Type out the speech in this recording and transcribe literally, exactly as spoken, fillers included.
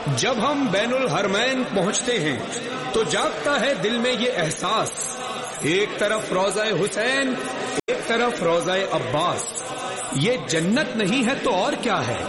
जब हम बैनुल हरमैन पहुंचते हैं तो जागता है दिल में ये एहसास, एक तरफ रोज़ा हुसैन, एक तरफ रोज़ा अब्बास। ये जन्नत नहीं है तो और क्या है।